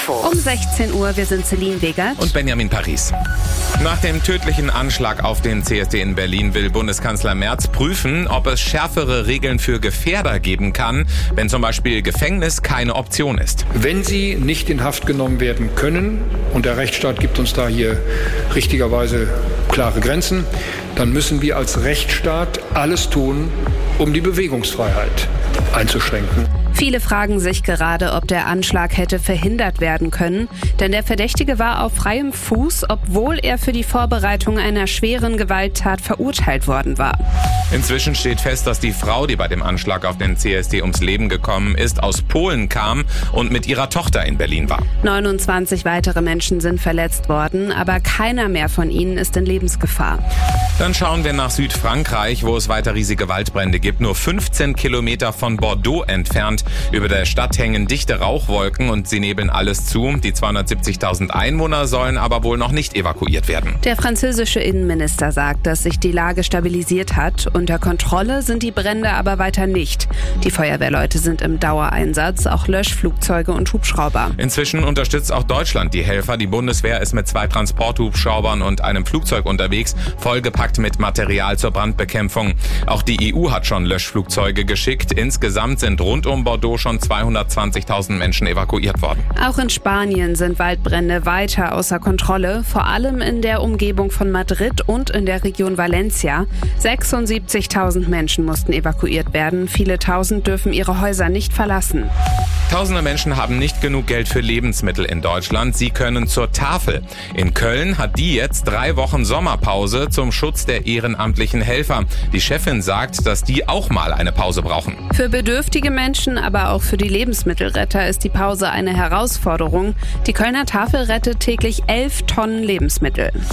Info. Um 16 Uhr, wir sind Celine Wegert und Benjamin Paris. Nach dem tödlichen Anschlag auf den CSD in Berlin will Bundeskanzler Merz prüfen, ob es schärfere Regeln für Gefährder geben kann, wenn zum Beispiel Gefängnis keine Option ist. Wenn sie nicht in Haft genommen werden können, und der Rechtsstaat gibt uns da hier richtigerweise klare Grenzen, dann müssen wir als Rechtsstaat alles tun, um die Bewegungsfreiheit einzuschränken. Viele fragen sich gerade, ob der Anschlag hätte verhindert werden können, denn der Verdächtige war auf freiem Fuß, obwohl er für die Vorbereitung einer schweren Gewalttat verurteilt worden war. Inzwischen steht fest, dass die Frau, die bei dem Anschlag auf den CSD ums Leben gekommen ist, aus Polen kam und mit ihrer Tochter in Berlin war. 29 weitere Menschen sind verletzt worden, aber keiner mehr von ihnen ist in Lebensgefahr. Dann schauen wir nach Südfrankreich, wo es weiter riesige Waldbrände gibt. Nur 15 Kilometer von Bordeaux entfernt. Über der Stadt hängen dichte Rauchwolken und sie nebeln alles zu. Die 270.000 Einwohner sollen aber wohl noch nicht evakuiert werden. Der französische Innenminister sagt, dass sich die Lage stabilisiert hat. Unter Kontrolle sind die Brände aber weiter nicht. Die Feuerwehrleute sind im Dauereinsatz, auch Löschflugzeuge und Hubschrauber. Inzwischen unterstützt auch Deutschland die Helfer. Die Bundeswehr ist mit 2 Transporthubschraubern und einem Flugzeug unterwegs, vollgepackt mit Material zur Brandbekämpfung. Auch die EU hat schon Löschflugzeuge geschickt. Insgesamt sind rund um Bordeaux schon 220.000 Menschen evakuiert worden. Auch in Spanien sind Waldbrände weiter außer Kontrolle, vor allem in der Umgebung von Madrid und in der Region Valencia. 76.000 Menschen mussten evakuiert werden. Viele Tausend dürfen ihre Häuser nicht verlassen. Tausende Menschen haben nicht genug Geld für Lebensmittel in Deutschland. Sie können zur Tafel. In Köln hat die jetzt 3 Wochen Sommerpause zum Schutz der ehrenamtlichen Helfer. Die Chefin sagt, dass die auch mal eine Pause brauchen. Für bedürftige Menschen, aber auch für die Lebensmittelretter ist die Pause eine Herausforderung. Die Kölner Tafel rettet täglich 11 Tonnen Lebensmittel. 1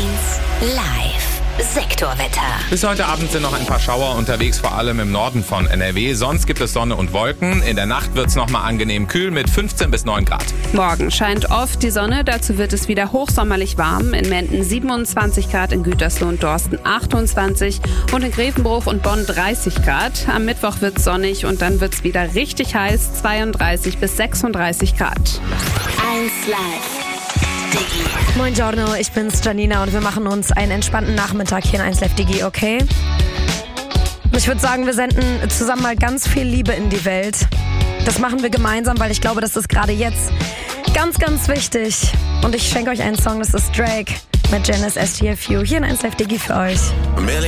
Live. Sektorwetter. Bis heute Abend sind noch ein paar Schauer unterwegs, vor allem im Norden von NRW. Sonst gibt es Sonne und Wolken. In der Nacht wird es nochmal angenehm kühl mit 15 bis 9 Grad. Morgen scheint oft die Sonne, dazu wird es wieder hochsommerlich warm. In Menden 27 Grad, in Gütersloh und Dorsten 28 und in Grevenbruch und Bonn 30 Grad. Am Mittwoch wird es sonnig und dann wird es wieder richtig heiß, 32 bis 36 Grad. 1 Live. Digi. Moin Giorno, ich bin's Janina und wir machen uns einen entspannten Nachmittag hier in 1 Live Digi, okay? Ich würde sagen, wir senden zusammen mal ganz viel Liebe in die Welt. Das machen wir gemeinsam, weil ich glaube, das ist gerade jetzt ganz, ganz wichtig. Und ich schenke euch einen Song, das ist Drake mit Genesis STFU hier in 1 Live Digi für euch.